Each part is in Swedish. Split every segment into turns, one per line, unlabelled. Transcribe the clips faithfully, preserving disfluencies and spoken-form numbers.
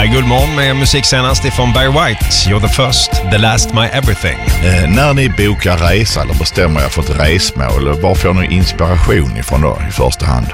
Här är Guldmorgon med musik senast ifrån Barry White. You're the first, the last, my everything.
Eh, när ni bokar resa eller bestämmer er för ett resmål, var får ni inspiration ifrån då i första hand?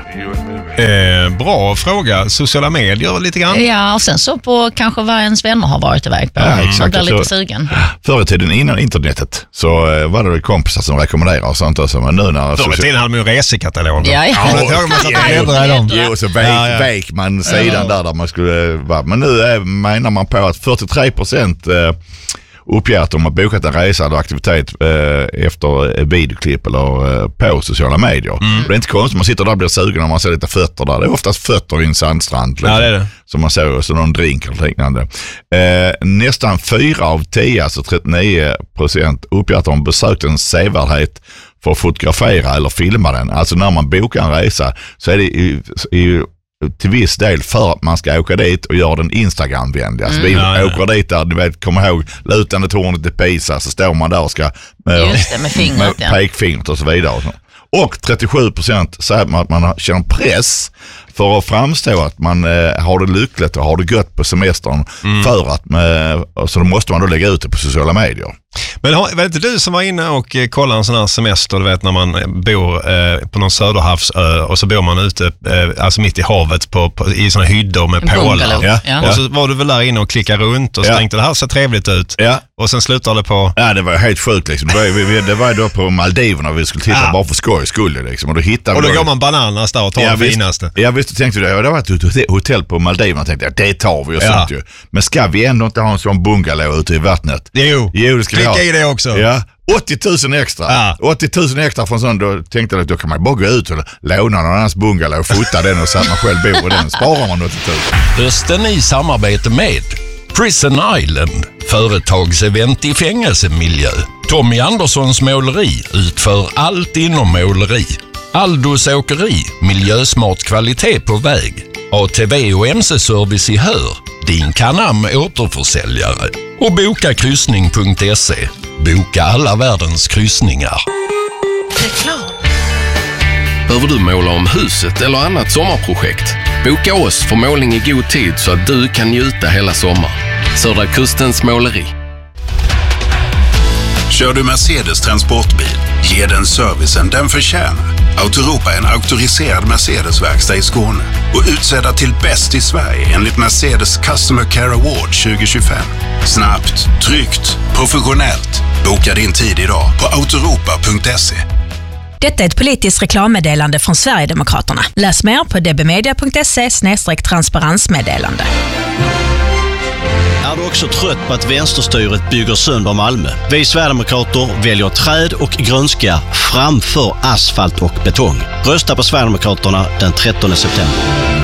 Eh, bra fråga. Sociala medier lite grann.
Ja, och sen så på kanske vad ens vänner har varit iväg på.
Ja, exakt.
Man blir lite
så,
sugen.
Förr i tiden innan internetet så eh, var det kompisar som rekommenderade och sånt. Alltså, men nu när...
Förr i tiden hade man ju resekataloger.
Ja, ja.
Ja, men det man satt och bläddrade i dem.
Jo, så vek,
Ja, ja.
vek man sidan där, där man skulle vara. Men nu är, menar man på att fyrtiotre procent eh, uppger att de har bokat en resa eller aktivitet eh, efter videoklipp eller eh, på sociala medier. Mm. Det är inte konstigt, man sitter där och blir sugen när man ser lite fötter där. Det är oftast fötter i en sandstrand. Liksom,
ja, det är det.
Som man ser, så någon drink eller liknande. Eh, nästan fyra av tio, alltså trettionio procent, uppger att de besökt en sevärdhet för att fotografera eller filma den. Alltså när man bokar en resa så är det i, i till viss del för att man ska åka dit och göra den Instagram-vänlig. Alltså mm, vi ja, åker ja. dit där, du vet, kommer ihåg lutande tornet i Pisa, så står man där och ska med,
Just det, med, fingret,
med pekfingret och så vidare. Och, så. Och trettiosju procent säger att man känner press för att framstå att man eh, har det lyckligt och har det gött på semestern mm. för att, eh, så då måste man då lägga ut det på sociala medier.
Men var det inte du som var inne och kollade en sån här semester, du vet när man bor eh, på någon söderhavsö och så bor man ute eh, alltså mitt i havet på, på, i såna hyddor med pålar.
Ja.
Ja. Och så var du väl där inne och klickade runt och så
ja.
tänkte det här ser trevligt ut.
Ja.
Och sen slutade det på...
Ja, det var helt sjukt liksom. Det var, vi, det var då på Maldiverna vi skulle titta ja. bara för skoj skulle liksom. Och då hittade
Och då
vi
går man bananas där och tar
ja,
det
visst,
finaste.
Ja visst, tänkte du det. Det var ett hotell på Maldiverna, tänkte jag, det tar vi och
ja.
sånt ju. Men ska vi ändå inte ha en sån bungalow ute i vattnet?
Jo,
jo det ska vi ha.
Klicka i det också.
Ja, åttio tusen extra. Ja. åttio tusen extra från sån, då tänkte jag att då kan man bara gå ut och låna någon annans bungalow och fota den och så att man själv bor i den. Sparar man åttio tusen.
Hösten i samarbete med Prison Island, företagsevent i fängelsemiljö. Tommy Anderssons måleri utför allt inom måleri. Aldos åkeri, miljösmart kvalitet på väg. A T V och M C-service i Hör, din Canam återförsäljare. Och boka kryssning punkt se. Boka alla världens kryssningar.
Reklam. Behöver du måla om huset eller annat sommarprojekt? Boka oss för målning i god tid så att du kan njuta hela sommaren. Södra Kustens måleri.
Kör du Mercedes transportbil? Ge den servicen den förtjänar. Autoropa är en auktoriserad Mercedes-verkstad i Skåne och utsedda till bäst i Sverige enligt Mercedes Customer Care Award tjugo tjugofem. Snabbt, tryggt, professionellt. Boka din tid idag på autoropa punkt se.
Detta är ett politiskt reklammeddelande från Sverigedemokraterna. Läs mer på dbmedia punkt se slash transparensmeddelande.
Är du också trött på att vänsterstyret bygger sönder Malmö? Vi Sverigedemokrater väljer träd och grönska framför asfalt och betong. Rösta på Sverigedemokraterna den trettonde september.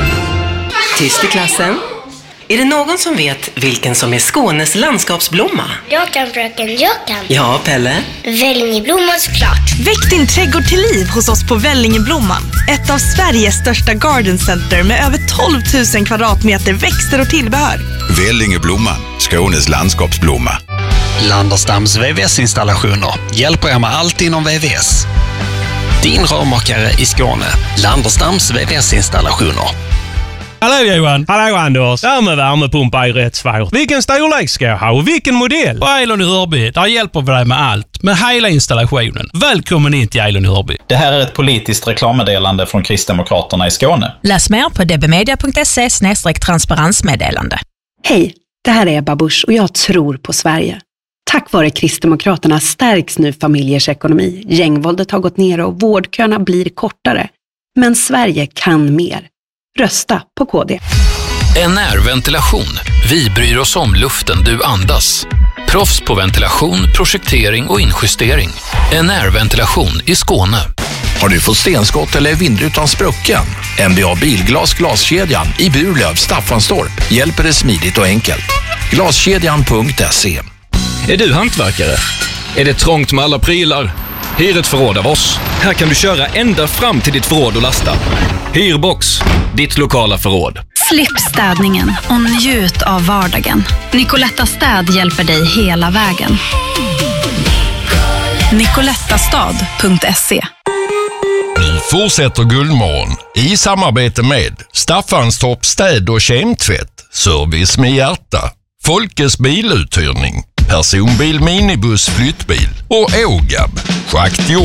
Tyst i klassen. Är det någon som vet vilken som är Skånes landskapsblomma?
Jag kan, fröken, jag kan.
Ja, Pelle?
Vällingeblomman såklart.
Väck din trädgård till liv hos oss på Vällingeblomman. Ett av Sveriges största garden center med över tolv tusen kvadratmeter växter och tillbehör.
Vällingeblomman, Skånes landskapsblomma.
Landerstams V V S-installationer hjälper er med allt inom V V S. Din rörmakare i Skåne. Landerstams V V S-installationer.
Hallå Johan! Hallå Anders! Det här med värmepumpar är rätt svårt. Vilken storlek ska jag ha och vilken modell? Och Eilon i Hörby, där hjälper vi dig med allt. Med hela installationen. Välkommen in till Eilon i Hörby.
Det här är ett politiskt reklammeddelande från Kristdemokraterna i Skåne.
Läs mer på dbmedia punkt se slash transparensmeddelande.
Hej, det här är Ebba Busch och jag tror på Sverige. Tack vare Kristdemokraterna stärks nu familjers ekonomi. Gängvåldet har gått ner och vårdköerna blir kortare. Men Sverige kan mer. Rösta på K D.
N R-ventilation. Vi bryr oss om luften du andas. Proffs på ventilation, projektering och injustering. N R-ventilation i Skåne.
Har du fått stenskott eller vindrutan sprucken? M B A Bilglas Glaskedjan i Burlöv, Staffanstorp hjälper dig smidigt och enkelt. Glaskedjan punkt se.
Är du hantverkare? Är det trångt med alla prylar? Hyr ett förråd av oss. Här kan du köra ända fram till ditt förråd och lasta. Hyrbox, ditt lokala förråd.
Slipp städningen och njut av vardagen. Nicoletta Städ hjälper dig hela vägen. nicolettastad punkt se.
Nu fortsätter Guldmorgon i samarbete med Staffanstorp städ- och kemtvätt. service med hjärta, Folkes biluthyrning, personbil, minibuss, flyttbil och Ågab, schaktjord.